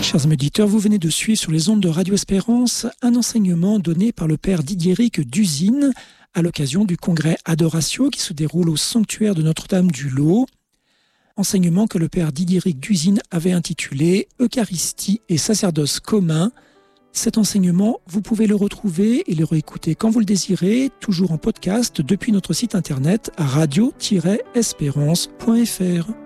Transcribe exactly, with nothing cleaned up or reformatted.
Chers auditeurs, vous venez de suivre sur les ondes de Radio Espérance un enseignement donné par le père Didieric d'Usine à l'occasion du congrès Adoratio qui se déroule au sanctuaire de Notre-Dame du Lot. Enseignement que le père Didieric d'Usine avait intitulé « Eucharistie et sacerdoce commun ». Cet enseignement, vous pouvez le retrouver et le réécouter quand vous le désirez, toujours en podcast depuis notre site internet radio tiret espérance point f r.